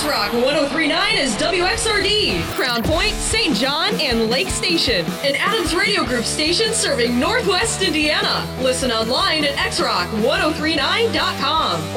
X-Rock 1039 is WXRD, Crown Point, St. John, and Lake Station. An Adams Radio Group station serving Northwest Indiana. Listen online at xrock1039.com